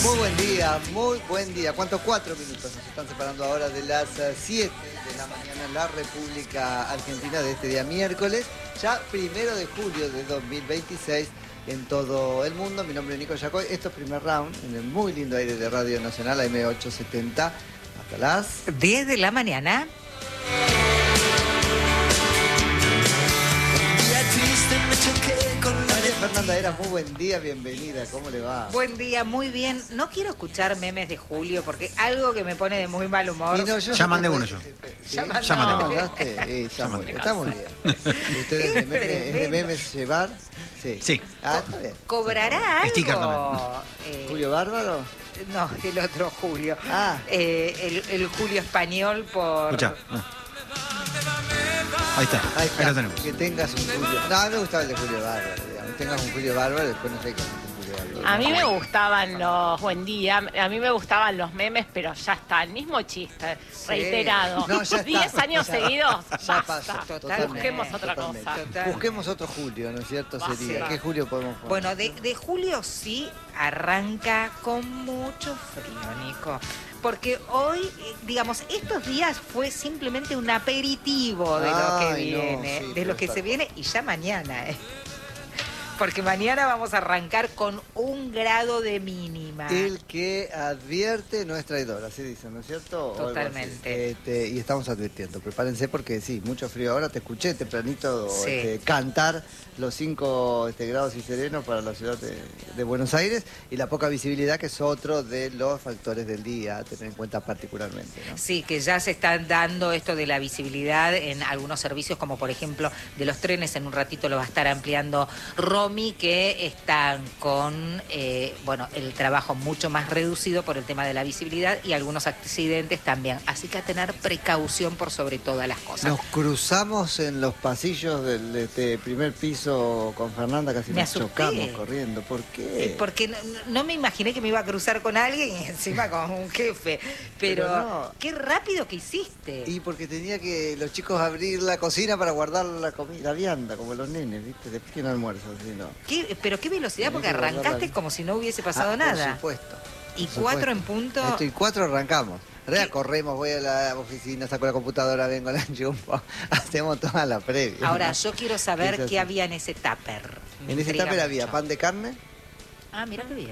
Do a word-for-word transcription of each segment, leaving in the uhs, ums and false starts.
Muy buen día, muy buen día. ¿Cuántos? Cuatro minutos nos están separando ahora de las siete de la mañana en la República Argentina de este día miércoles, ya primero de julio de dos mil veintiséis en todo el mundo. Mi nombre es Nico Yacoy. Esto es primer round en el muy lindo aire de Radio Nacional, A M ochocientos setenta, hasta las diez de la mañana. María Fernanda Era, muy buen día, bienvenida, ¿cómo le va? Buen día, muy bien. No quiero escuchar memes de Julio porque algo que me pone de muy mal humor. Y no, yo ya mandé uno yo. ¿Sí? Ya mandó. Ya mandé uno. ¿Mandaste? Eh, ya Ya muy mandé. bien. Está muy bien. ¿Ustedes de memes, es de memes llevar? Sí. Sí. Ah, está bien. ¿Cobrará algo? Sticker también. Eh, ¿Julio Bárbaro? No, el otro Julio. Ah. Eh, el, el Julio español por... Escucha. Ahí está. Ahí Ahí está. lo tenemos. Que tengas un Julio. No, a mí me gustaba el de Julio Bárbaro, digamos. Tengas un Julio Bárbaro, después no sé qué es un Julio Bárbaro. A mí me gustaban los, buen día, a mí me gustaban los memes, pero ya está, el mismo chiste, reiterado. No, ya está. Diez años Ya- seguidos, ya basta. pasó, Totalmente. totalmente, Busquemos otra totalmente. cosa. Totalmente. Busquemos otro Julio, ¿no es cierto? Basta. Sería. ¿Qué Julio podemos poner? Bueno, de, de Julio sí arranca con mucho frío, Nico. Porque hoy, eh, digamos, estos días fue simplemente un aperitivo de lo que Ay, no, viene, sí, de pero lo que está- se viene y ya mañana, ¿eh? Porque mañana vamos a arrancar con un grado de mínima. El que advierte no es traidor, así dicen, ¿no es cierto? O algo así. Totalmente. Este, y estamos advirtiendo, prepárense porque sí, mucho frío. Ahora te escuché tempranito Sí. este, cantar los cinco este, grados y serenos para la ciudad de, de Buenos Aires y la poca visibilidad, que es otro de los factores del día a tener en cuenta particularmente, ¿no? Sí, que ya se están dando esto de la visibilidad en algunos servicios, como por ejemplo de los trenes. En un ratito lo va a estar ampliando Romy, que están con eh, bueno, el trabajo mucho más reducido por el tema de la visibilidad y algunos accidentes también. Así que a tener precaución por sobre todas las cosas. Nos cruzamos en los pasillos del este, primer piso con Fernanda, casi Me nos asusté. chocamos corriendo. ¿Por qué? Eh, Porque no, no me imaginé que me iba a cruzar con alguien y encima con un jefe. Pero, Pero no. qué rápido que hiciste. Y porque tenía que los chicos abrir la cocina para guardar la comida, la vianda, como los nenes, ¿viste? Después que no almuerzan, si no. ¿Qué- pero qué velocidad, Tenés porque que guardar arrancaste la- como si no hubiese pasado Ah, nada. Por supuesto. Y por cuatro en supuesto. punto. Esto y cuatro arrancamos. En realidad ¿Qué? corremos, voy a la oficina, saco la computadora, vengo, la enchufo, hacemos toda la previa. Ahora, ¿no? yo quiero saber Es así. qué había en ese tupper. Me En ese intriga tupper había mucho. pan de carne, Ah, mira qué bien.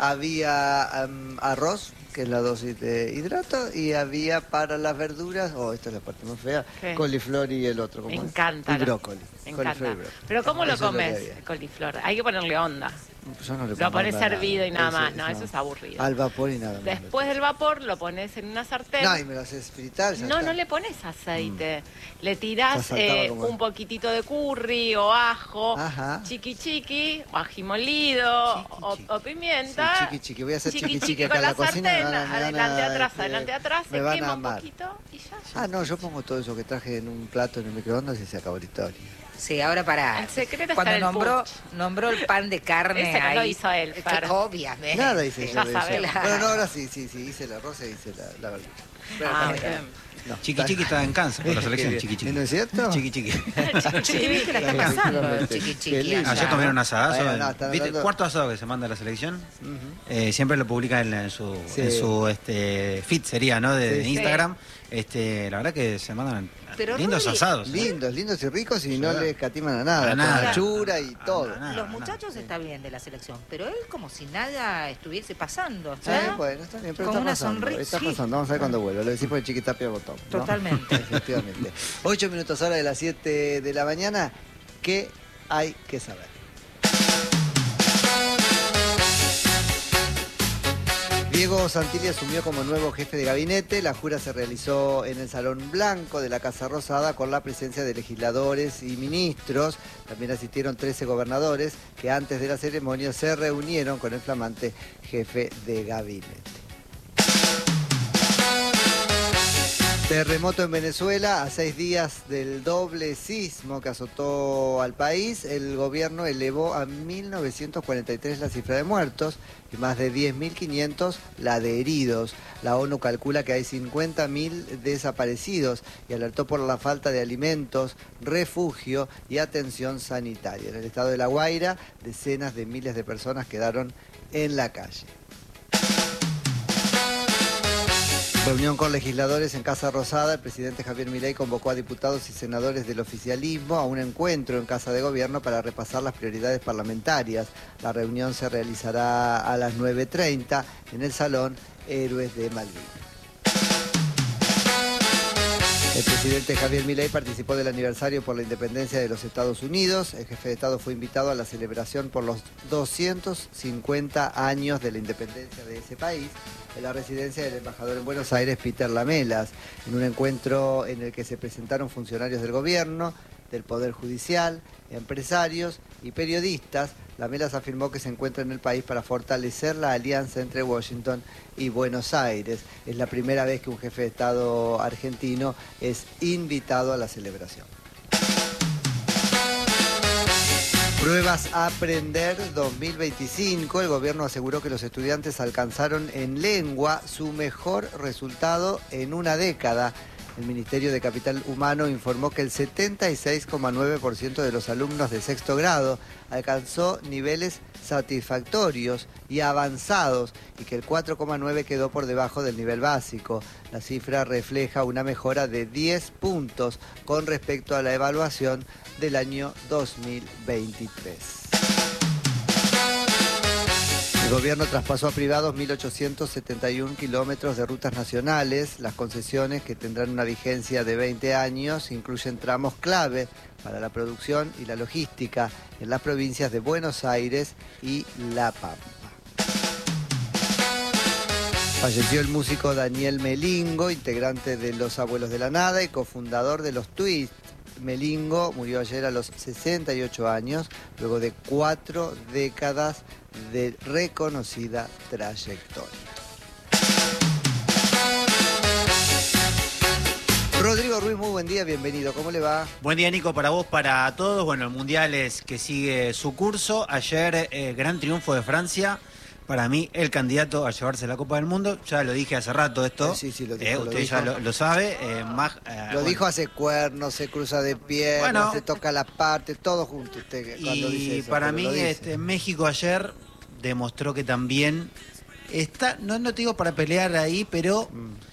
había um, arroz, que es la dosis de hidrato, y había para las verduras, oh, esta es la parte más fea, ¿Qué? coliflor y el otro, Me ¿cómo es? encanta. Y brócoli. Me Coliflor y encanta. brócoli. Pero ¿cómo lo Eso es que comes, había. coliflor? Hay que ponerle onda. Yo no le Lo pongo pones nada. hervido y nada Eso- más. No, eso es aburrido. Al vapor y nada más. Después del vapor lo pones en una sartén. No, y me lo haces fritar, ya No, está. no le pones aceite. Le tirás Ya saltaba eh, como- un poquitito de curry o ajo, Ajá. chiqui chiqui, o ají molido, Chiqui, o, chiqui. o pimienta. Sí, chiqui, chiqui. Voy a hacer chiqui, chiqui acá con en la la cocina, sartén, me van a- me van a, adelante, atrás, este, adelante, atrás, me se van a quema un amar. poquito y ya. Ah, no, yo pongo todo eso que traje en un plato en el microondas y se acabó la historia. Sí, ahora para. El secreto está Cuando en el nombró, punch. nombró el pan de carne. Ese no ahí, lo hizo él, que Fer. obviamente. Nada hice yo Ya de eso. sabemos. Bueno, no, ahora sí, sí, sí, hice la rosa y hice la, la verdura. Pero Ah, está bien. No, Chiqui Chiqui está en Kansas por la selección. Qué Chiqui bien. Chiqui. ¿No es cierto? Chiqui Chiqui. Chiqui, ¿viste? La está pasando, chiqui, chiqui. Qué lindo. allá. Ayer comieron asadazo. Bueno, no, están ¿Viste? hablando- Cuarto asado que se manda a la selección. Ujú. Eh, siempre lo publica en, en su, Sí. en su este, feed, sería, ¿no? De, Sí, de sí. Instagram. Este, la verdad que se mandan Pero, lindos Rolly, asados. ¿eh? Lindos, lindos y ricos y Sí. no le escatiman a nada. Para Con nada. achura y Para todo. nada. Los muchachos está bien de la selección, pero él como si nada estuviese pasando. Sí, ¿eh? bueno, está bien, pero Con está una pasando. sonrisa, Está sí. pasando, vamos a ver cuando vuelva. Lo decís por el Chiquitapia botón. ¿no? Totalmente. Efectivamente. Ocho minutos ahora de las siete de la mañana. ¿Qué hay que saber? Diego Santilli asumió como nuevo jefe de gabinete. La jura se realizó en el Salón Blanco de la Casa Rosada con la presencia de legisladores y ministros. También asistieron trece gobernadores que antes de la ceremonia se reunieron con el flamante jefe de gabinete. Terremoto en Venezuela, a seis días del doble sismo que azotó al país, el gobierno elevó a mil novecientos cuarenta y tres la cifra de muertos y más de diez mil quinientos la de heridos. La ONU calcula que hay cincuenta mil desaparecidos y alertó por la falta de alimentos, refugio y atención sanitaria. En el estado de La Guaira, decenas de miles de personas quedaron en la calle. Reunión con legisladores en Casa Rosada. El presidente Javier Milei convocó a diputados y senadores del oficialismo a un encuentro en Casa de Gobierno para repasar las prioridades parlamentarias. La reunión se realizará a las nueve treinta en el Salón Héroes de Malvinas. El presidente Javier Milei participó del aniversario por la independencia de los Estados Unidos. El jefe de Estado fue invitado a la celebración por los doscientos cincuenta años de la independencia de ese país en la residencia del embajador en Buenos Aires, Peter Lamelas, en un encuentro en el que se presentaron funcionarios del gobierno, del Poder Judicial, empresarios y periodistas. Lamelas afirmó que se encuentra en el país para fortalecer la alianza entre Washington y Buenos Aires. Es la primera vez que un jefe de Estado argentino es invitado a la celebración. Pruebas Aprender dos mil veinticinco. El gobierno aseguró que los estudiantes alcanzaron en lengua su mejor resultado en una década. El Ministerio de Capital Humano informó que el setenta y seis coma nueve por ciento de los alumnos de sexto grado alcanzó niveles satisfactorios y avanzados y que el cuatro coma nueve por ciento quedó por debajo del nivel básico. La cifra refleja una mejora de diez puntos con respecto a la evaluación del año dos mil veintitrés. El gobierno traspasó a privados mil ochocientos setenta y uno kilómetros de rutas nacionales. Las concesiones, que tendrán una vigencia de veinte años, incluyen tramos clave para la producción y la logística en las provincias de Buenos Aires y La Pampa. Falleció el músico Daniel Melingo, integrante de Los Abuelos de la Nada y cofundador de Los Twists. Melingo murió ayer a los sesenta y ocho años, luego de cuatro décadas de reconocida trayectoria. Rodrigo Ruiz, muy buen día, bienvenido, ¿cómo le va? Buen día, Nico, para vos, para todos. Bueno, el Mundial es que sigue su curso. Ayer, eh, gran triunfo de Francia. Para mí, el candidato a llevarse la Copa del Mundo. Ya lo dije hace rato esto. Sí, sí, lo dijo, eh, lo usted dijo. ya lo, lo sabe. Eh, más, eh, Lo bueno. dijo, hace cuernos, se cruza de piernas, Bueno. se toca las partes, todo junto usted cuando dice Y eso, para pero mí, lo dice. este, México ayer demostró que también está, no, no te digo para pelear ahí, pero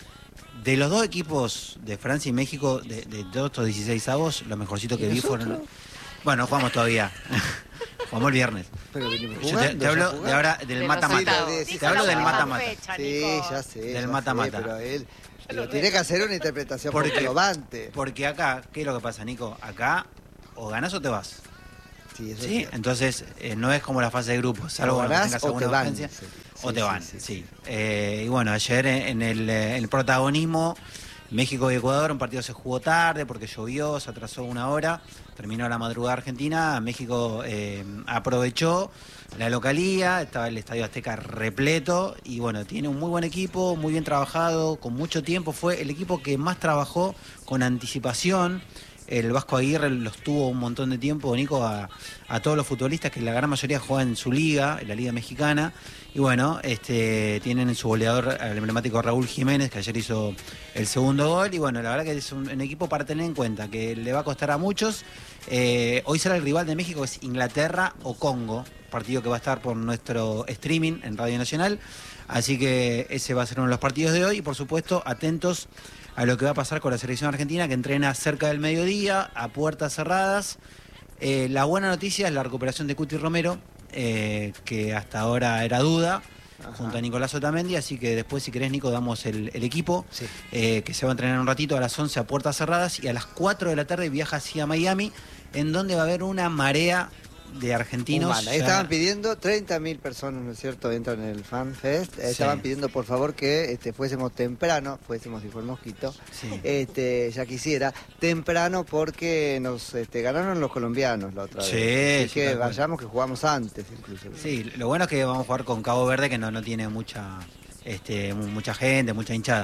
Mm. de los dos equipos de Francia y México, de, de todos estos dieciséis avos, lo mejorcito que ¿Y vi nosotros? fueron... Bueno, jugamos todavía. Jugamos el viernes. Pero venimos Yo te, jugando, te ya hablo jugamos. de ahora del De los mata-mata. octavos. Te hablo del mata-mata. Sí, ya sé. Del ya mata-mata. sé, pero él pero tiene que hacer una interpretación Porque- comprobante. Porque acá, ¿qué es lo que pasa, Nico? Acá o ganás o te vas. Sí, eso es ¿Sí? cierto. Entonces, eh, no es como la fase de grupos. Salvo O que ganás tengas o alguna te van. urgencia. Sí, O sí, te sí, van, sí, sí. sí. Eh, y bueno, ayer en el, eh, el protagonismo, México y Ecuador, un partido se jugó tarde porque llovió, se atrasó una hora, terminó a la madrugada Argentina, México eh, aprovechó la localía, estaba el Estadio Azteca repleto y bueno, tiene un muy buen equipo, muy bien trabajado, con mucho tiempo, fue el equipo que más trabajó con anticipación. El Vasco Aguirre los tuvo un montón de tiempo, Nico, a, a todos los futbolistas que la gran mayoría juegan en su liga, en la Liga Mexicana. Y bueno, este, tienen en su goleador al emblemático Raúl Jiménez, que ayer hizo el segundo gol. Y bueno, la verdad que es un, un equipo para tener en cuenta, que le va a costar a muchos. Eh, hoy será el rival de México, que es Inglaterra o Congo, partido que va a estar por nuestro streaming en Radio Nacional. Así que ese va a ser uno de los partidos de hoy. Y por supuesto, atentos a lo que va a pasar con la selección argentina, que entrena cerca del mediodía, a puertas cerradas. Eh, la buena noticia es la recuperación de Cuti Romero, eh, que hasta ahora era duda, Ajá. junto a Nicolás Otamendi, así que después, si querés, Nico, damos el, el equipo, Sí. eh, que se va a entrenar un ratito a las once a puertas cerradas, y a las cuatro de la tarde viaja hacia Miami, en donde va a haber una marea de argentinos. Humana. Ya- Estaban pidiendo treinta mil personas, ¿no es cierto?, entran en el Fan Fest. Estaban Sí. pidiendo, por favor, que este, fuésemos temprano, fuésemos, si fue el mosquito, Sí. este, ya quisiera, temprano porque nos este, ganaron los colombianos la otra Sí, vez. Así sí, que tal cual. vayamos, que jugamos antes, incluso. Sí, lo bueno es que vamos a jugar con Cabo Verde, que no, no tiene mucha este, mu- mucha gente, mucha hinchada.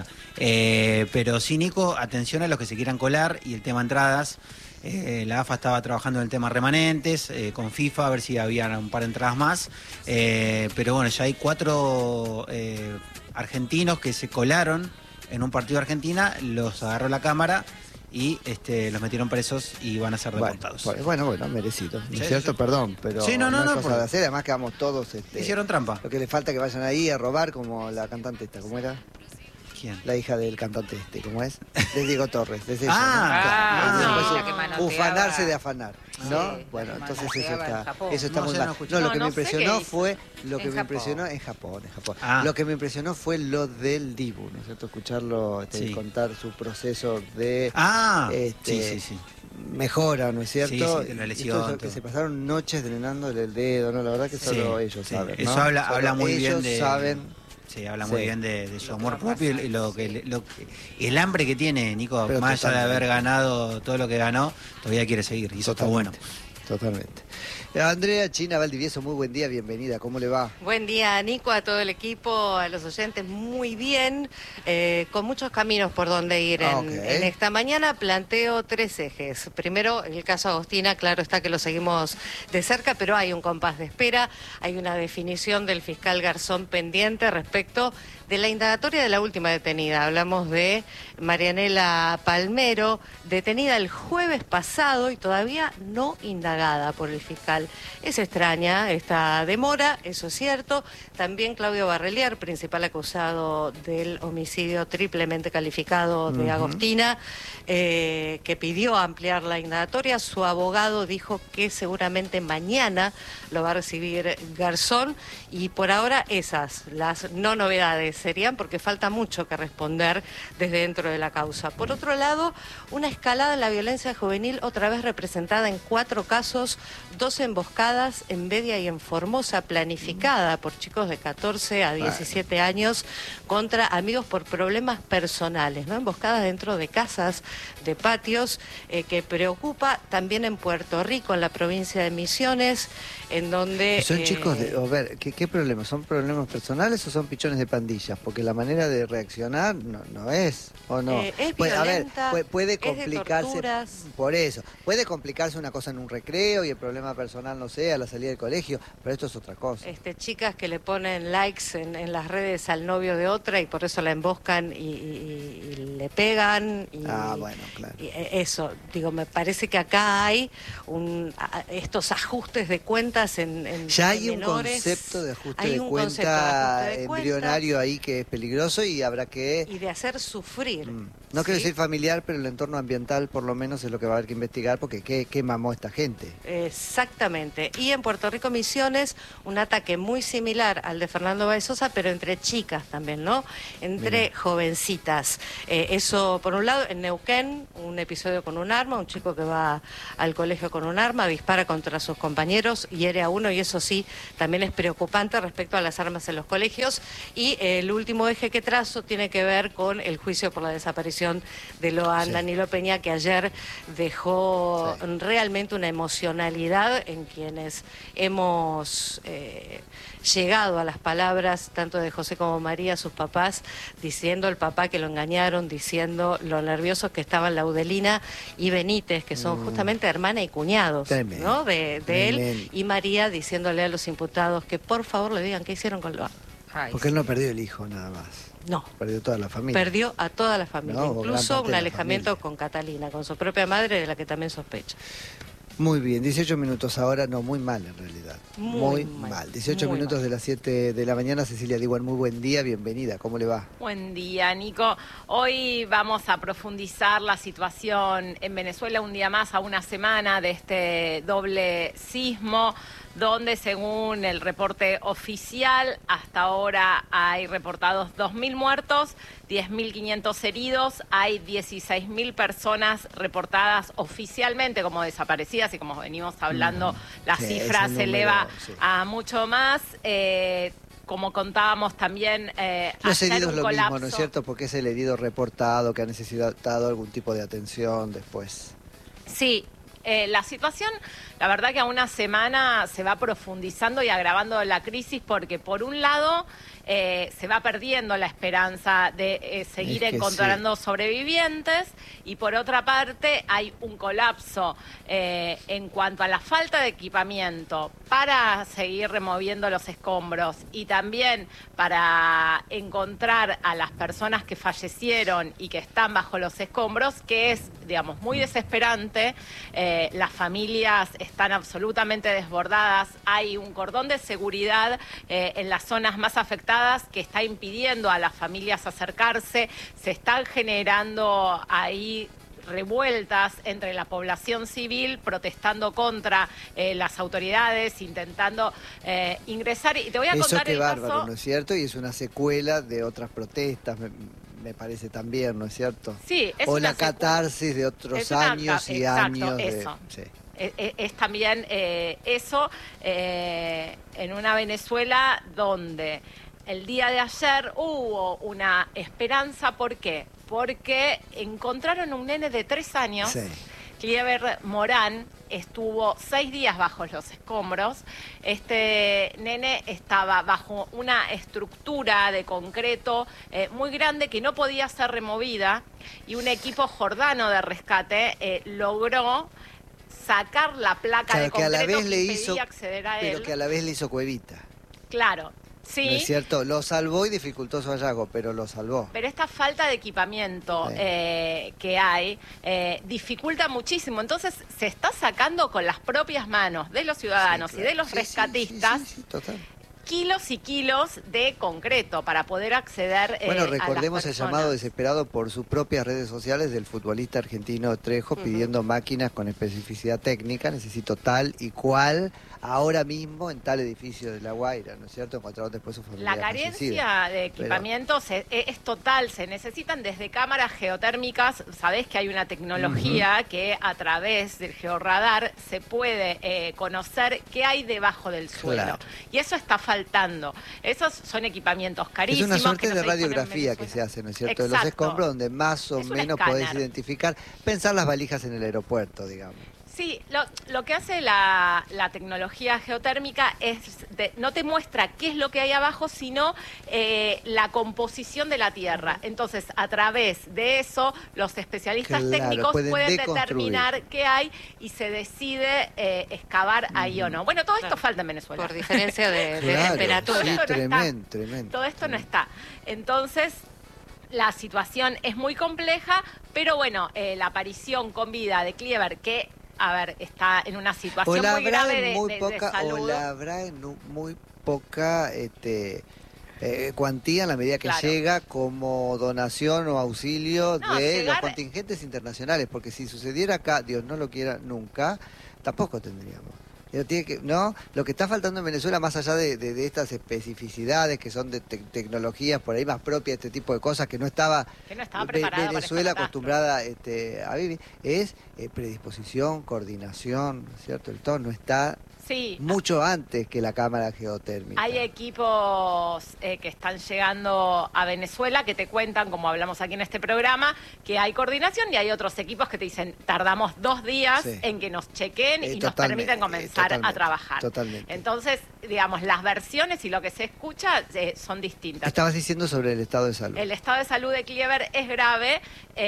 Eh, pero sí, Nico, atención a los que se quieran colar y el tema entradas. Eh, la A F A estaba trabajando en el tema remanentes, eh, con FIFA, a ver si había un par de entradas más. Eh, pero bueno, ya hay cuatro eh, argentinos que se colaron en un partido de Argentina, los agarró la cámara y este, los metieron presos y van a ser Bueno, deportados. bueno, bueno, bueno, merecido. ¿No es Sí, cierto? sí. Perdón, pero Sí, no, no, es no, cosa por- de hacer. Además quedamos todos... Este, Hicieron trampa. Lo que le falta que vayan ahí a robar, como la cantante esta, ¿cómo era? ¿Quién? La hija del cantante este, ¿cómo es? De Diego Torres, de ella, Ah, ¿no? sí, Después, la que manoteaba. ufanarse de afanar, ¿no? Sí, bueno, la que entonces eso manoteaba en está, Japón. eso está No muy sé, mal. no No, escuché. lo No, que no me sé impresionó qué hizo. fue, lo que En me Japón. impresionó en Japón, en Japón. Ah. Lo que me impresionó fue lo del Dibu, ¿no es cierto? Escucharlo, este, Sí. contar su proceso de Ah, este, sí, sí, sí. mejora, ¿no es cierto? Sí, sí, de la Y lesión, esto es lo que todo. se pasaron noches drenándole el dedo, ¿no? La verdad que solo Sí, ellos sí. saben, ¿no? Eso habla, Solo habla muy ellos bien de... saben. Sí, habla Sí. muy bien de, de su amor va propio y pasando, lo que, sí. lo que- el hambre que tiene, Nico, Pero más allá de totalmente. haber ganado todo lo que ganó, todavía quiere seguir y eso está bueno. Totalmente. Eh, Andrea China Valdivieso, muy buen día, bienvenida, ¿cómo le va? Buen día, Nico, a todo el equipo, a los oyentes, muy bien, eh, con muchos caminos por donde ir en, Ah, ok. en esta mañana. Planteo tres ejes. Primero, el caso Agostina, claro está que lo seguimos de cerca, pero hay un compás de espera, hay una definición del fiscal Garzón pendiente respecto de la indagatoria de la última detenida. Hablamos de Marianela Palmero, detenida el jueves pasado y todavía no indagada por el fiscal. Es extraña esta demora, eso es cierto. También Claudio Barrelier, principal acusado del homicidio triplemente calificado de Ujú. Agostina, eh, que pidió ampliar la indagatoria. Su abogado dijo que seguramente mañana lo va a recibir Garzón, y por ahora esas, las no novedades serían, porque falta mucho que responder desde dentro de la causa. Por otro lado, una escalada en la violencia juvenil, otra vez representada en cuatro casos, dos emboscadas en Bedia y en Formosa, planificada por chicos de catorce a diecisiete años contra amigos por problemas personales, ¿no? Emboscadas dentro de casas, de patios, eh, que preocupa también en Puerto Rico, en la provincia de Misiones, en donde... Son eh, chicos de, a ver, ¿qué, qué problemas? ¿Son problemas personales o son pichones de pandillas? Porque la manera de reaccionar no, no es, ¿o no? Eh, es Puede- a ver, violenta, puede, puede es de complicarse, torturas. por eso, puede complicarse una cosa en un recreo y el problema personal, no sé, a la salida del colegio, pero esto es otra cosa. Este, chicas que le ponen likes en, en las redes al novio de otra y por eso la emboscan y, y- y le pegan. Y, Ah, bueno, claro. y eso, digo, me parece que acá hay un, a- estos ajustes de cuentas en, en Ya hay en un menores. concepto de ajuste Hay de un cuenta concepto de ajuste de embrionario ahí que es peligroso y habrá que... cuentas y de hacer sufrir. Mm. No quiero ¿sí? decir familiar, pero el entorno ambiental por lo menos es lo que va a haber que investigar, porque ¿qué, qué mamó esta gente? Exactamente. Y en Puerto Rico Misiones, un ataque muy similar al de Fernando Báez Sosa, pero entre chicas también, ¿no? Entre Mira. jovencitas. Eh, eso, por un lado, en Neuquén, un episodio con un arma, un chico que va al colegio con un arma, dispara contra sus compañeros, hiere a uno, y eso sí, también es preocupante respecto a las armas en los colegios. Y eh, el último eje que trazo tiene que ver con el juicio por la desaparición de Loan Sí. Danilo Peña, que ayer dejó Sí. realmente una emocionalidad en quienes hemos eh, llegado a las palabras tanto de José como María, sus papás, diciendo el papá que lo engañaron, diciendo lo nerviosos que estaban Laudelina y Benítez, que son Mm. justamente hermana y cuñados, Tremendo. ¿no? de, de él, Tremendo. y María diciéndole a los imputados que por favor le digan qué hicieron con Loan. Ay, Porque él no perdió el hijo nada más, No. perdió toda la familia. Perdió a toda la familia, No, gran incluso parte un de la alejamiento familia. con Catalina, con su propia madre, de la que también sospecha. Muy bien, dieciocho minutos ahora, no, muy mal en realidad. Muy mal. mal, dieciocho muy minutos mal. de las siete de la mañana, Cecilia Diwan, muy buen día, bienvenida, ¿cómo le va? Buen día, Nico. Hoy vamos a profundizar la situación en Venezuela un día más, a una semana de este doble sismo, donde según el reporte oficial, hasta ahora hay reportados dos mil muertos, diez mil quinientos heridos, hay dieciséis mil personas reportadas oficialmente como desaparecidas, y como venimos hablando, la Sí, cifra ese se número, eleva sí. a mucho más. Eh, como contábamos también, eh, Los ayer heridos un lo colapso. mismo, ¿no es cierto? Porque es el herido reportado que ha necesitado algún tipo de atención después. Sí, eh, la situación, la verdad que a una semana se va profundizando y agravando la crisis, porque por un lado eh, se va perdiendo la esperanza de eh, seguir Es que encontrando sobrevivientes, y por otra parte hay un colapso eh, en cuanto a la falta de equipamiento para seguir removiendo los escombros, y también para encontrar a las personas que fallecieron y que están bajo los escombros, que es, digamos, muy desesperante. Eh, las familias están absolutamente desbordadas, hay un cordón de seguridad eh, en las zonas más afectadas cerradas que está impidiendo a las familias acercarse, se están generando ahí revueltas entre la población civil protestando contra eh, las autoridades, intentando eh, ingresar. Y te voy a Eso contar qué el bárbaro, caso. ¿no es cierto? Y es una secuela de otras protestas, me, me parece también, ¿no es cierto? Sí, es o una la secuela. catarsis de otros Es una años ca- y exacto, años de... eso. Sí. Es, es- es también eh, eso eh, en una Venezuela donde el día de ayer hubo una esperanza. ¿Por qué? Porque encontraron un nene de tres años, Sí. Clever Morán, estuvo seis días bajo los escombros. Este nene estaba bajo una estructura de concreto eh, muy grande que no podía ser removida, y un equipo jordano de rescate eh, logró sacar la placa Claro, de que a la concreto vez que le impedía hizo, acceder a pero él. que a la vez le hizo cuevita, Claro, sí. ¿no es cierto? Lo salvó y dificultó su hallazgo, pero lo salvó. Pero esta falta de equipamiento Sí. eh, que hay eh, dificulta muchísimo. Entonces se está sacando con las propias manos de los ciudadanos Sí, y claro. de los Sí, sí, rescatistas sí, sí, sí, total. kilos y kilos de concreto para poder acceder eh, Bueno, a las recordemos el personas. llamado desesperado por sus propias redes sociales del futbolista argentino Trejo, pidiendo máquinas con especificidad técnica. Necesito tal y cual ahora mismo en tal edificio de La Guaira, ¿no es cierto? Encontraron después su familia La fallecida. carencia de equipamiento se- e- es total, se necesitan desde cámaras geotérmicas. Sabés que hay una tecnología que a través del georradar se puede eh, conocer qué hay debajo del suelo. Claro. Y eso está faltando. Esos son equipamientos Es carísimos. una suerte que no de se disponen en radiografía que Venezuela. se hace, ¿no es cierto? De los Exacto. escombros, donde más o Es un menos escáner. podés identificar, pensar las valijas en el aeropuerto, digamos. Sí, lo, lo que hace la, la tecnología geotérmica es, de- no te muestra qué es lo que hay abajo, sino eh, la composición de la tierra. Entonces, a través de eso, los especialistas Claro, técnicos pueden pueden, deconstruir. determinar qué hay y se decide eh, excavar ahí o no. Bueno, todo esto Claro. falta en Venezuela. Por diferencia de, de Claro, temperatura. sí, Todo esto no está. tremendo, tremendo. Todo esto no está. Entonces, la situación es muy compleja, pero bueno, eh, la aparición con vida de Clever, que, a ver, está en una O situación la muy habrá grave en de, muy de- de poca, o salud. la habrá en un- muy poca este, eh, cuantía en la medida que Claro. llega como donación o auxilio No, de llegar- los contingentes internacionales, porque si sucediera acá, Dios no lo quiera nunca, tampoco tendríamos. Pero tiene que, ¿no? Lo que está faltando en Venezuela, más allá de, de- de estas especificidades que son de te- tecnologías por ahí más propias, este tipo de cosas que no estaba, Que no estaba Ve- preparada para Venezuela esta catástrofe. acostumbrada este, a vivir, es eh, predisposición, coordinación, ¿no es cierto? El tono está Sí, mucho antes que la cámara geotérmica. hay equipos eh, que están llegando a Venezuela que te cuentan, como hablamos aquí en este programa, que hay coordinación, y hay otros equipos que te dicen, tardamos dos días Sí. en que nos chequen Eh, y nos totalmente, permiten eh, comenzar a totalmente, trabajar. totalmente. Entonces, digamos, las versiones y lo que se escucha eh, son distintas. Estabas diciendo sobre el estado de salud. El estado de salud de Clever es grave,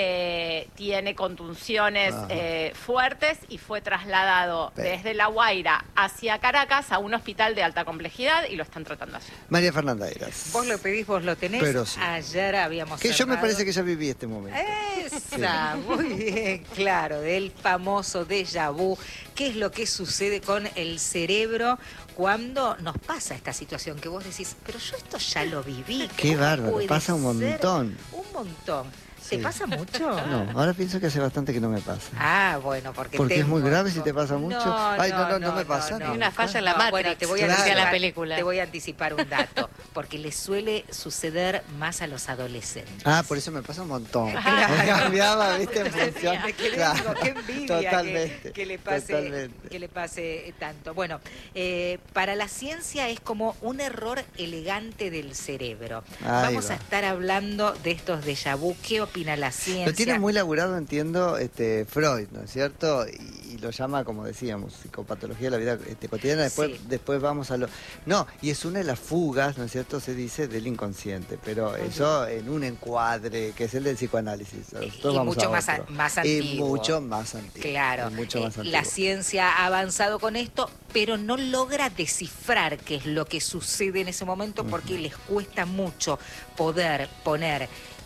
eh, tiene contunciones Ajá. eh, fuertes, y fue trasladado Pe- desde La Guaira hacia Caracas a un hospital de alta complejidad y lo están tratando allí. María Fernanda Eras. Vos lo pedís, vos lo tenés. Pero sí. Ayer habíamos Que yo me cerrado- parece que ya viví este momento. Esa, muy bien, claro, del famoso déjà vu. ¿Qué es lo que sucede con el cerebro cuando nos pasa esta situación? Que vos decís, pero yo esto ya lo viví. Qué ¿cómo bárbaro, puede pasa un ser? montón. Un montón. Sí. ¿Te pasa mucho? No, ahora pienso que hace bastante que no me pasa. Ah, bueno, porque Porque es tengo- muy grave si te pasa mucho. Ay, no, no, no me pasa. Hay una falla en la No, Matrix, bueno, te voy a Claro. anticipar, la película. Te voy a anticipar un dato, porque le suele suceder más a los adolescentes. Ah, por eso me pasa un montón. Claro. Me cambiaba, ¿viste? En función. Me quedé, Claro. digo, qué envidia Totalmente, que, que le pase, totalmente. que le pase tanto. Bueno, eh, para la ciencia es como un error elegante del cerebro. Ahí Vamos va. a estar hablando de estos déjà vu. ¿Qué opina la ciencia? Lo tiene muy laburado, entiendo, este Freud, ¿no es cierto? Y, y lo llama, como decíamos, psicopatología de la vida este, cotidiana. Después, Sí. después vamos a lo... No, y es una de las fugas, ¿no es cierto? Se dice del inconsciente, pero eso en un encuadre que es el del psicoanálisis. Nosotros Y vamos mucho a más, a- otro. más Y antiguo. mucho más antiguo. Claro, y mucho eh, más antiguo. la ciencia ha avanzado con esto, pero no logra descifrar qué es lo que sucede en ese momento porque les cuesta mucho poder poner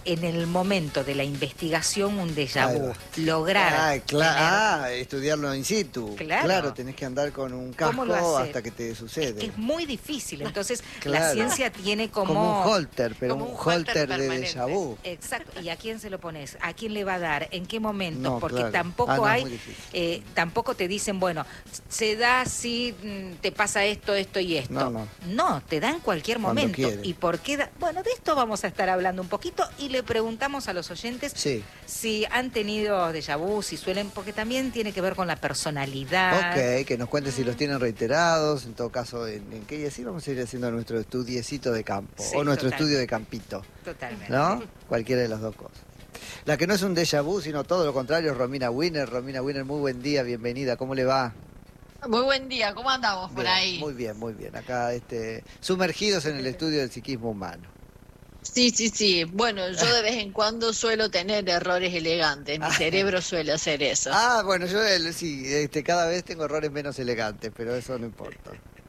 en el momento de la investigación un déjà Ahí vu. va. Lograr Ah, cla- tener- ah, estudiarlo in situ. Claro. tenés que andar con un ¿Cómo lo casco hace? hasta que te sucede. Es muy difícil, entonces la Claro. ciencia tiene como... Como un holter, pero como un un holter holter de permanente. déjà vu. Exacto, ¿y a quién se lo pones? ¿A quién le va a dar? ¿En qué momento? No, Porque claro. tampoco Ah, no, es hay, muy difícil. eh, tampoco te dicen, bueno, se da si mm, te pasa esto, esto y esto. No, no. No, te da en cualquier Cuando momento. quiere. ¿Y por qué da? Bueno, de esto vamos a estar hablando un poquito y le preguntamos a los oyentes Sí. si han tenido déjà vu, si suelen, porque también tiene que ver con la personalidad. Ok, que nos cuente si los tienen reiterados, en todo caso, en, en qué día sí vamos a ir haciendo nuestro estudiecito de campo, Sí, o nuestro total. estudio de campito, Totalmente. ¿no? Cualquiera de las dos cosas. La que no es un déjà vu, sino todo lo contrario, es Romina Winner. Romina Winner, muy buen día, bienvenida, ¿cómo le va? Muy buen día, ¿cómo andamos por Bien, ahí? Muy bien, muy bien. Acá este, sumergidos en el estudio del psiquismo humano. Sí, sí, sí. Bueno, yo de vez en cuando suelo tener errores elegantes. Mi Ah. cerebro suele hacer eso. Ah, bueno, yo eh, sí, este, cada vez tengo errores menos elegantes, pero eso no importa.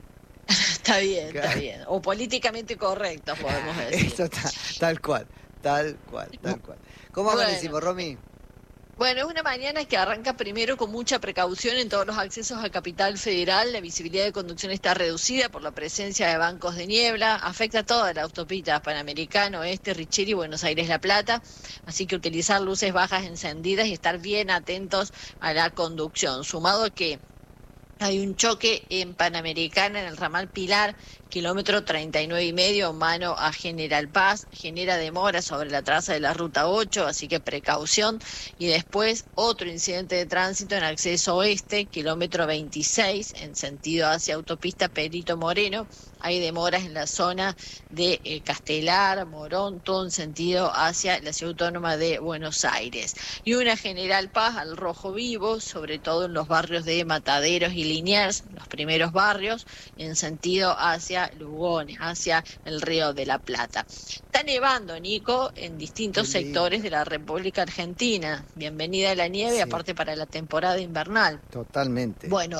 Está bien, está Claro. bien. O políticamente correctos, podemos decir. Eso ta- tal cual, tal cual, tal cual. ¿Cómo Bueno. amanecimos, Romy? Bueno, es una mañana que arranca primero con mucha precaución en todos los accesos a Capital Federal. La visibilidad de conducción está reducida por la presencia de bancos de niebla. Afecta a toda la autopista Panamericano, Oeste, Richeri, Buenos Aires, La Plata. Así que utilizar luces bajas encendidas y estar bien atentos a la conducción. Sumado a que hay un choque en Panamericana, en el ramal Pilar, kilómetro treinta y nueve y medio, mano a General Paz, genera demora sobre la traza de la ruta ocho, así que precaución. Y después otro incidente de tránsito en acceso oeste, kilómetro veintiséis, en sentido hacia autopista Perito Moreno. Hay demoras en la zona de eh, Castelar, Morón, todo en sentido hacia la ciudad autónoma de Buenos Aires. Y una General Paz al rojo vivo, sobre todo en los barrios de Mataderos y Liniers, los primeros barrios, en sentido hacia Lugones, hacia el Río de la Plata. Está nevando, Nico, en distintos Qué lindo. sectores de la República Argentina. Bienvenida a la nieve, Sí. aparte para la temporada invernal. Totalmente. Bueno,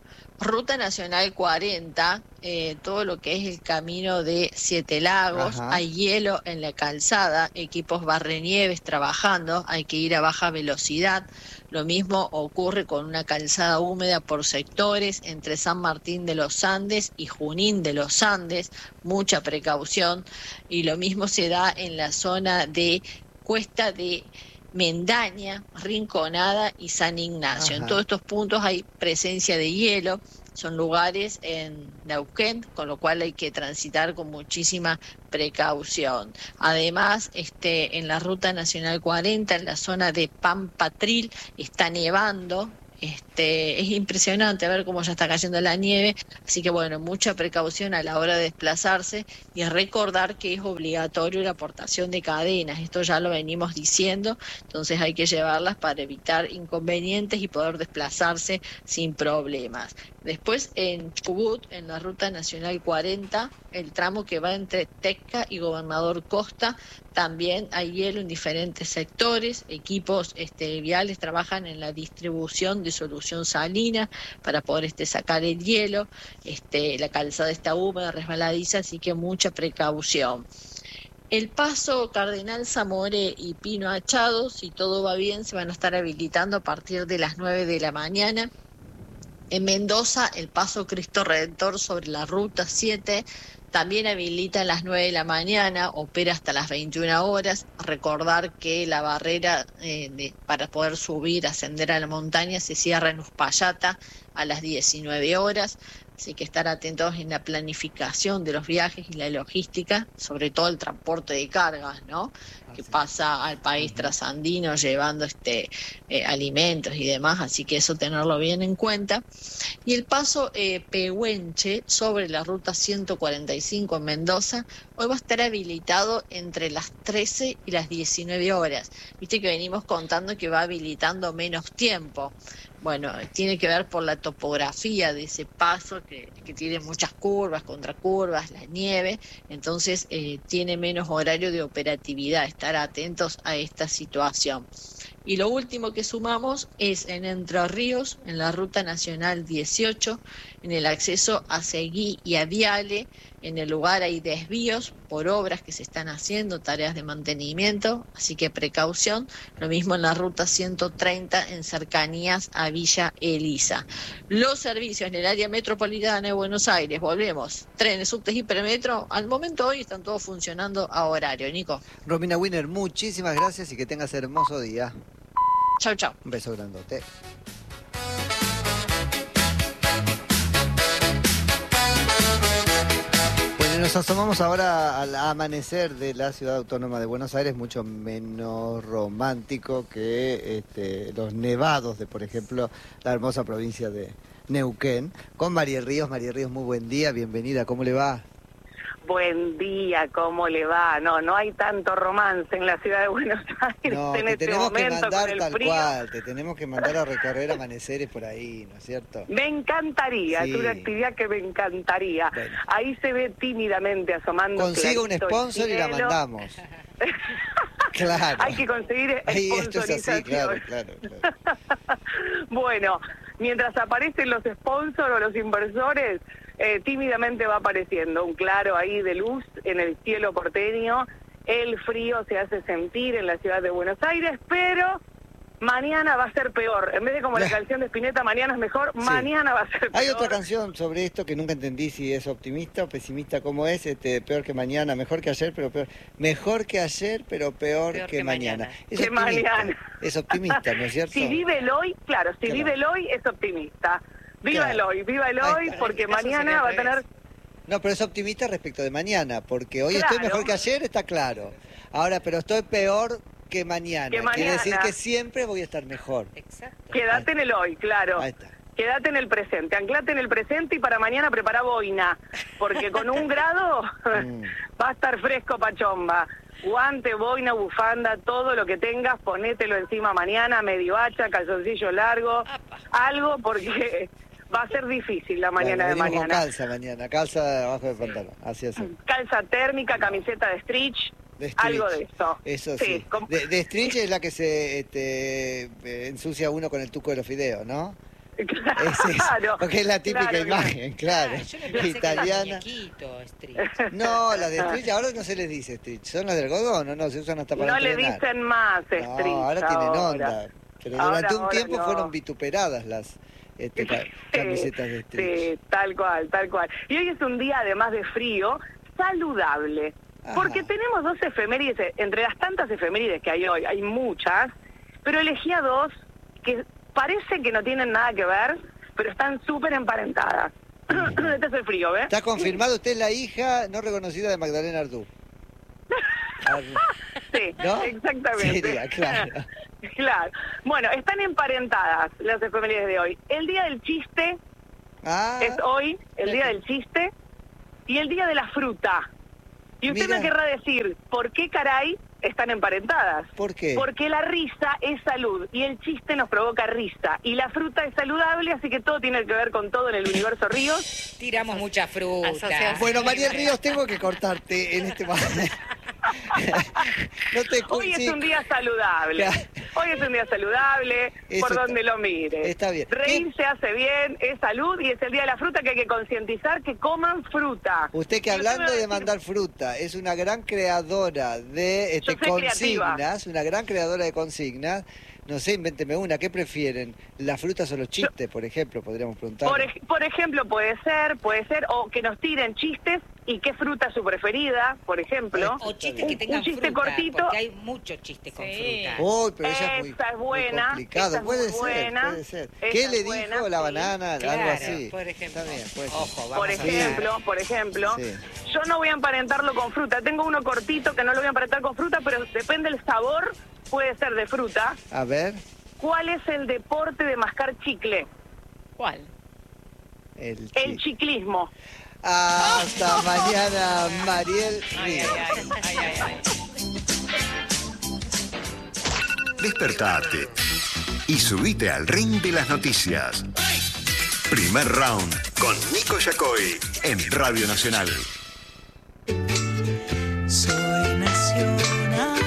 Ruta Nacional cuarenta, eh, todo lo que es el camino de Siete Lagos, Ajá. hay hielo en la calzada, equipos barrenieves trabajando, hay que ir a baja velocidad. Lo mismo ocurre con una calzada húmeda por sectores entre San Martín de los Andes y Junín de los Andes, mucha precaución. Y lo mismo se da en la zona de Cuesta de Mendaña, Rinconada y San Ignacio. Ajá. En todos estos puntos hay presencia de hielo, son lugares en Neuquén, con lo cual hay que transitar con muchísima precaución. Además, este, en la Ruta Nacional cuarenta, en la zona de Pampatril, está nevando. Este, es impresionante ver cómo ya está cayendo la nieve, así que bueno, mucha precaución a la hora de desplazarse y recordar que es obligatorio la aportación de cadenas, esto ya lo venimos diciendo, entonces hay que llevarlas para evitar inconvenientes y poder desplazarse sin problemas. Después en Chubut, en la Ruta Nacional cuarenta, el tramo que va entre Tecca y Gobernador Costa, también hay hielo en diferentes sectores, equipos este, viales trabajan en la distribución de solución salina para poder este, sacar el hielo, este, la calzada está húmeda, resbaladiza, así que mucha precaución. El paso Cardenal Zamoré y Pino Achado, si todo va bien, se van a estar habilitando a partir de las nueve de la mañana. En Mendoza, el paso Cristo Redentor sobre la ruta siete también habilita a las nueve de la mañana, opera hasta las veintiuna horas. Recordar que la barrera eh, de, para poder subir, ascender a la montaña, se cierra en Uspallata a las diecinueve horas. Así que estar atentos en la planificación de los viajes y la logística, sobre todo el transporte de cargas, ¿no? Que pasa al país trasandino llevando este eh, alimentos y demás, así que eso tenerlo bien en cuenta. Y el paso eh, Pehuenche sobre la ruta ciento cuarenta y cinco en Mendoza, hoy va a estar habilitado entre las trece y las diecinueve horas. Viste que venimos contando que va habilitando menos tiempo. Bueno, tiene que ver por la topografía de ese paso que, que tiene muchas curvas, contracurvas, la nieve, entonces eh, tiene menos horario de operatividad, estar atentos a esta situación. Y lo último que sumamos es en Entre Ríos, en la Ruta Nacional dieciocho, en el acceso a Seguí y a Viale, En el lugar hay desvíos por obras que se están haciendo, tareas de mantenimiento, así que precaución. Lo mismo en la ruta ciento treinta en cercanías a Villa Elisa. Los servicios en el área metropolitana de Buenos Aires, volvemos, trenes, subtes y hipermetro, al momento hoy están todos funcionando a horario. Nico. Romina Wiener, muchísimas gracias y que tengas hermoso día. Chau, chau. Un beso grandote. Bueno, nos asomamos ahora al amanecer de la Ciudad Autónoma de Buenos Aires, mucho menos romántico que este, los nevados de, por ejemplo, la hermosa provincia de Neuquén. Con Mariel Ríos. Mariel Ríos, muy buen día, bienvenida, ¿cómo le va? Buen día, ¿cómo le va? No, no hay tanto romance en la ciudad de Buenos Aires No, en te este tenemos que momento mandar con el tal frío. cual, te tenemos que mandar a recorrer amaneceres por ahí, ¿no es cierto? Me encantaría, Sí. es una actividad que me encantaría. Bueno. Ahí se ve tímidamente asomando. Consiga un clarito el sponsor y la cielo. mandamos. Claro. Hay que conseguir Ahí esto es así, sponsorización. claro, claro, claro. Bueno, mientras aparecen los sponsors o los inversores, eh, tímidamente va apareciendo un claro ahí de luz en el cielo porteño. El frío se hace sentir en la ciudad de Buenos Aires, pero mañana va a ser peor. En vez de como la canción de Spinetta, mañana es mejor, Sí. mañana va a ser peor. Hay otra canción sobre esto que nunca entendí si es optimista o pesimista, ¿cómo es? Este, peor que mañana, mejor que ayer, pero peor. Mejor que ayer, pero peor, Peor que, que mañana. mañana. Es Que optimista. mañana. Es optimista, ¿no es cierto? Si vive el hoy, claro, si Claro. vive el hoy es optimista. Viva Claro. el hoy, viva el Ahí hoy, está. porque En este caso mañana sería va a al tener... revés. No, pero es optimista respecto de mañana, porque hoy estoy Claro. mejor que ayer, está claro. Ahora, pero estoy peor que mañana. Que Quiere mañana. decir que siempre voy a estar mejor. Exacto. Quédate en el hoy, claro. Ahí está. Quédate en el presente, anclate en el presente y para mañana prepara boina, porque con un grado Mm. va a estar fresco pachomba. Guante, boina, bufanda, todo lo que tengas, ponételo encima mañana, medio hacha, calzoncillo largo, Apa. algo, porque va a ser difícil la mañana Claro, de venimos con mañana. calza mañana, calza abajo del pantalón. Así es. Calza térmica, camiseta de stretch, De stretch. algo de eso. Eso sí. com- De, de stretch es la que se este, eh, ensucia uno con el tuco de los fideos, ¿no? Es eso, Claro, porque es la típica claro, imagen, claro. Ah, yo me pensé Italiana. que era muñequito, Street. No, las de stretch ahora no se les dice stretch, son las de algodón, no, no, se usan hasta para No le entrenar. dicen más No, stretch ahora tienen ahora. onda. Pero Ahora, durante un ahora tiempo no. fueron vituperadas las este, ca- camisetas de stretch. Sí, tal cual, tal cual. Y hoy es un día, además de frío, saludable. Ajá. Porque tenemos dos efemérides, entre las tantas efemérides que hay hoy, hay muchas, pero elegí a dos que parece que no tienen nada que ver, pero están súper emparentadas. Este es el frío, ¿ves? Está confirmado, usted es la hija no reconocida de Magdalena Ardú. Ardú. Sí, ¿No? exactamente. Sería, claro. Claro. Bueno, están emparentadas las efemérides de hoy. El día del chiste Ah, es hoy, el día del chiste, y el día de la fruta. Y usted Mira. me querrá decir, ¿por qué caray están emparentadas? ¿por qué? Porque la risa es salud y el chiste nos provoca risa. Y la fruta es saludable, así que todo tiene que ver con todo en el universo Ríos. Tiramos mucha fruta. Asociación. Bueno, María Ríos, tengo que cortarte en este momento. No te cu- Hoy es sí, un día saludable. Claro. Hoy es un día saludable, Eso por está- donde lo mire. está bien. Reírse hace bien, es salud y es el día de la fruta que hay que concientizar que coman fruta. Usted que Y usted me va hablando a de decir, mandar fruta, es una gran creadora de este, Yo soy creativa. consignas, una gran creadora de consignas. No sé, invénteme una, ¿qué prefieren? ¿Las frutas o los chistes, por ejemplo? Podríamos preguntar. Por, ej- por ejemplo, puede ser, puede ser, o que nos tiren chistes y qué fruta es su preferida, por ejemplo. O chistes Un- que tengan un chiste fruta, cortito. porque hay muchos chistes con Sí. fruta. Uy, pero ella es muy, Esa es muy buena, complicado. esa es Puede muy ser, buena, puede ser. esa ¿Qué es le buena, dijo la sí. banana? Algo Claro, así. por ejemplo. Está bien, puede ser. Ojo, vamos Por a ejemplo, por ejemplo, Sí. yo no voy a emparentarlo con fruta. Tengo uno cortito que no lo voy a emparentar con fruta, pero depende del sabor, puede ser de fruta. A ver, ¿Cuál es el deporte de mascar chicle? ¿Cuál? el El chi- chiclismo. Hasta mañana, Mariel Ay, Ríos. ay, ay, ay, ay. Despertate y subite al ring de las noticias. Primer round con Nico Yacoy en Radio Nacional. Soy nacional.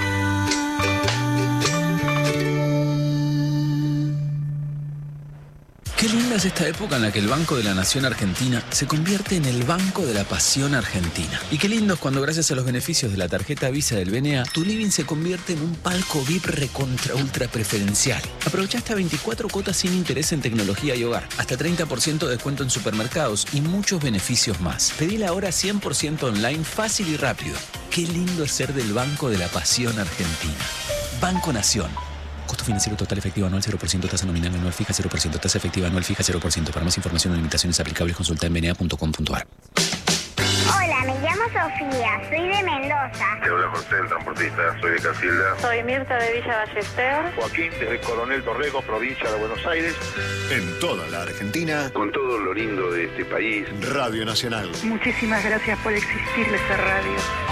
Qué linda es esta época en la que el Banco de la Nación Argentina se convierte en el Banco de la Pasión Argentina. Y qué lindo es cuando gracias a los beneficios de la tarjeta Visa del B N A, tu living se convierte en un palco V I P recontra ultra preferencial. Aprovecha hasta veinticuatro cuotas sin interés en tecnología y hogar, hasta treinta por ciento de descuento en supermercados y muchos beneficios más. Pedila ahora cien por ciento online, fácil y rápido. Qué lindo es ser del Banco de la Pasión Argentina. Banco Nación. Costo financiero total efectivo anual cero por ciento, tasa nominal anual fija cero por ciento, tasa efectiva anual fija cero por ciento. Para más información o limitaciones aplicables, consulta en b n a punto com punto a r. Hola, me llamo Sofía, soy de Mendoza. Te habla José, el transportista, soy de Casilda. Soy Mirta de Villa Ballester. Joaquín, desde Coronel Torrego, provincia de Buenos Aires. En toda la Argentina, con todo lo lindo de este país. Radio Nacional. Muchísimas gracias por existir esta radio.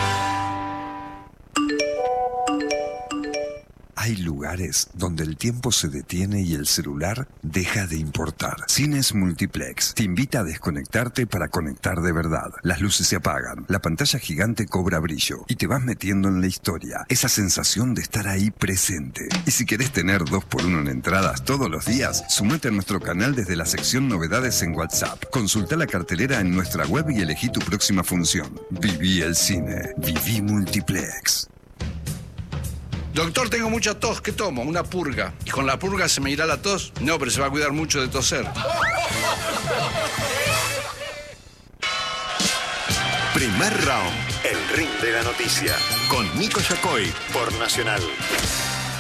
Hay lugares donde el tiempo se detiene y el celular deja de importar. Cines Multiplex te invita a desconectarte para conectar de verdad. Las luces se apagan, la pantalla gigante cobra brillo y te vas metiendo en la historia. Esa sensación de estar ahí presente. Y si querés tener dos por uno en entradas todos los días, sumate a nuestro canal desde la sección Novedades en WhatsApp. Consulta la cartelera en nuestra web y elegí tu próxima función. Viví el cine. Viví Multiplex. Doctor, tengo mucha tos, ¿qué tomo? Una purga. ¿Y con la purga se me irá la tos? No, pero se va a cuidar mucho de toser. Primer round, el ring de la noticia, con Nico Yacoy por Nacional.